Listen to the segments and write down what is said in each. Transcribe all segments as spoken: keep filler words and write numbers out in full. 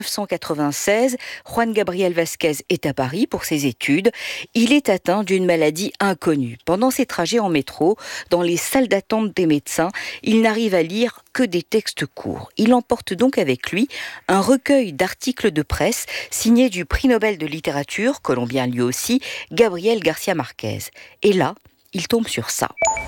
mille neuf cent quatre-vingt-seize, Juan Gabriel Vázquez est à Paris pour ses études. Il est atteint d'une maladie inconnue. Pendant ses trajets en métro, dans les salles d'attente des médecins, il n'arrive à lire que des textes courts. Il emporte donc avec lui un recueil d'articles de presse signé du prix Nobel de littérature, colombien lui aussi, Gabriel García Márquez. Et là, il tombe sur ça.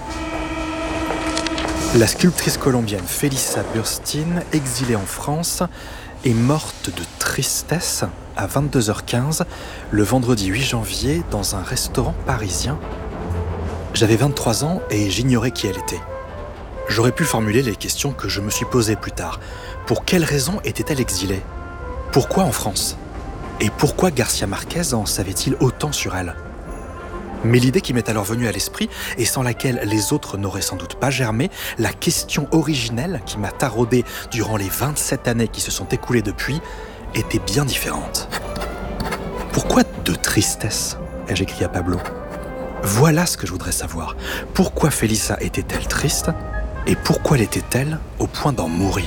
La sculptrice colombienne Felisa Burstyn, exilée en France, est morte de tristesse à vingt-deux heures quinze le vendredi huit janvier dans un restaurant parisien. J'avais vingt-trois ans et j'ignorais qui elle était. J'aurais pu formuler les questions que je me suis posées plus tard. Pour quelles raisons était-elle exilée ? Pourquoi en France ? Et pourquoi García Márquez en savait-il autant sur elle ? Mais l'idée qui m'est alors venue à l'esprit, et sans laquelle les autres n'auraient sans doute pas germé, la question originelle qui m'a taraudé durant les vingt-sept années qui se sont écoulées depuis, était bien différente. « Pourquoi de tristesse ?» ai-je écrit à Pablo. Voilà ce que je voudrais savoir. Pourquoi Felisa était-elle triste ? Et pourquoi l'était-elle au point d'en mourir ?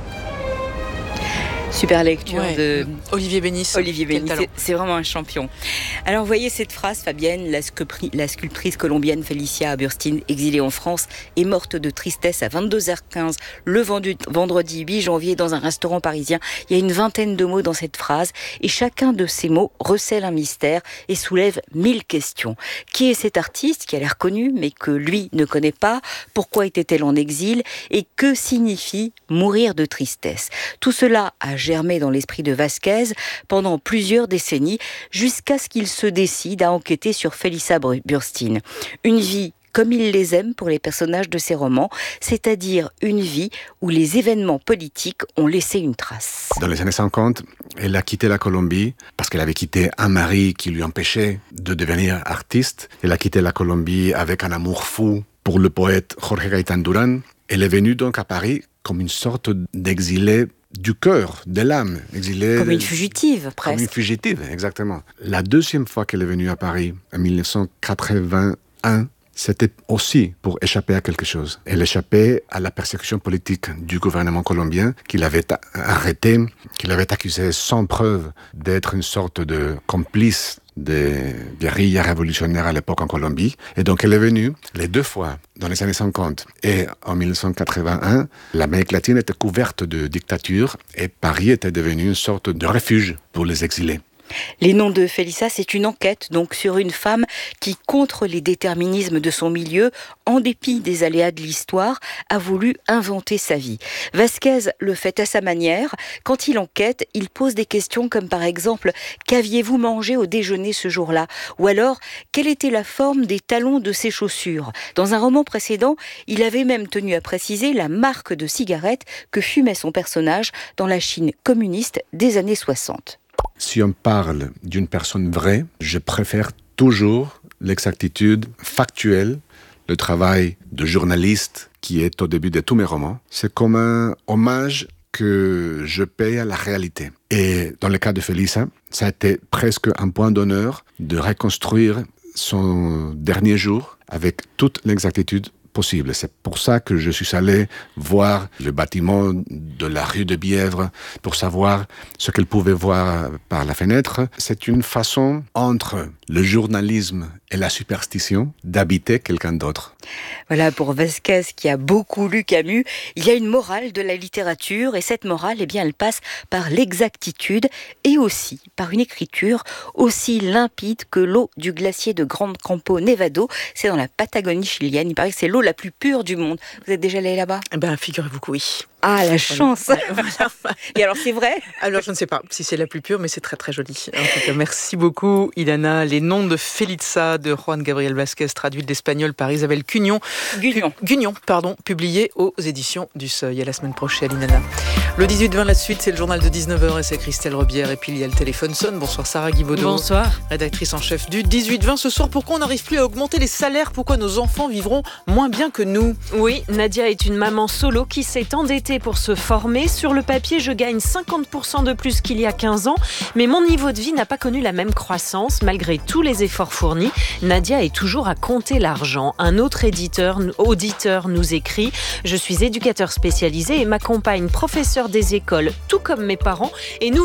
Super lecture ouais, de Olivier Bénis. Olivier Bénis, c'est, c'est vraiment un champion. Alors, vous voyez cette phrase, Fabienne, la, sculpri, la sculptrice colombienne Felisa Burstyn, exilée en France, est morte de tristesse à vingt-deux heures quinze le vendredi huit janvier dans un restaurant parisien. Il y a une vingtaine de mots dans cette phrase et chacun de ces mots recèle un mystère et soulève mille questions. Qui est cet artiste qui a l'air connu mais que lui ne connaît pas ? Pourquoi était-elle en exil ? Et que signifie mourir de tristesse ? Tout cela a germé dans l'esprit de Vázquez pendant plusieurs décennies, jusqu'à ce qu'il se décide à enquêter sur Felisa Burstyn. Une vie comme il les aime pour les personnages de ses romans, c'est-à-dire une vie où les événements politiques ont laissé une trace. Dans les années cinquante, elle a quitté la Colombie parce qu'elle avait quitté un mari qui lui empêchait de devenir artiste. Elle a quitté la Colombie avec un amour fou pour le poète Jorge Gaitán Durán. Elle est venue donc à Paris comme une sorte d'exilée du cœur, de l'âme, exilée. Comme une fugitive, presque. Comme une fugitive, exactement. La deuxième fois qu'elle est venue à Paris, en mille neuf cent quatre-vingt-un, c'était aussi pour échapper à quelque chose. Elle échappait à la persécution politique du gouvernement colombien qui l'avait arrêtée, qui l'avait accusée sans preuve d'être une sorte de complice des guérillas révolutionnaires à l'époque en Colombie. Et donc elle est venue les deux fois, dans les années cinquante et en mille neuf cent quatre-vingt-un. L'Amérique latine était couverte de dictature et Paris était devenu une sorte de refuge pour les exilés. Les noms de Felisa, c'est une enquête donc sur une femme qui, contre les déterminismes de son milieu, en dépit des aléas de l'histoire, a voulu inventer sa vie. Vázquez le fait à sa manière. Quand il enquête, il pose des questions comme par exemple « Qu'aviez-vous mangé au déjeuner ce jour-là » ou alors « Quelle était la forme des talons de ses chaussures ?» Dans un roman précédent, il avait même tenu à préciser la marque de cigarette que fumait son personnage dans la Chine communiste des années soixante. Si on parle d'une personne vraie, je préfère toujours l'exactitude factuelle, le travail de journaliste qui est au début de tous mes romans. C'est comme un hommage que je paye à la réalité. Et dans le cas de Felisa, ça a été presque un point d'honneur de reconstruire son dernier jour avec toute l'exactitude possible. C'est pour ça que je suis allé voir le bâtiment de la rue de Bièvre pour savoir ce qu'elle pouvait voir par la fenêtre. C'est une façon, entre le journalisme et la superstition, d'habiter quelqu'un d'autre. Voilà, pour Vázquez qui a beaucoup lu Camus, il y a une morale de la littérature et cette morale, eh bien, elle passe par l'exactitude et aussi par une écriture aussi limpide que l'eau du glacier de Grande Campo Nevado. C'est dans la Patagonie chilienne. Il paraît que c'est l'eau la plus pure du monde. Vous êtes déjà allé là-bas ? Eh ben, figurez-vous que oui. Ah, la chance. Et alors, c'est vrai ? Alors, je ne sais pas si c'est la plus pure, mais c'est très très joli. En tout cas, merci beaucoup, Ilana. Les noms de Felisa de Juan Gabriel Vázquez, traduit de l'espagnol par Isabelle Cugnon. Gugnon. Gugnon, pardon, publié aux éditions du Seuil. À la semaine prochaine, Ilana. Le dix-huit vingt, la suite, c'est le journal de dix-neuf heures et c'est Christelle Rebière. Et puis, il y a le téléphone sonne. Bonsoir, Sarah Guibaudot. Bonsoir. Rédactrice en chef du dix-huit vingt. Ce soir, pourquoi on n'arrive plus à augmenter les salaires ? Pourquoi nos enfants vivront moins bien que nous ? Oui, Nadia est une maman solo qui s'est endettée l'été pour se former. Sur le papier, je gagne cinquante pour cent de plus qu'il y a quinze ans, mais mon niveau de vie n'a pas connu la même croissance. Malgré tous les efforts fournis, Nadia est toujours à compter l'argent. Un autre éditeur, auditeur nous écrit « Je suis éducateur spécialisé et ma compagne professeur des écoles, tout comme mes parents, et nous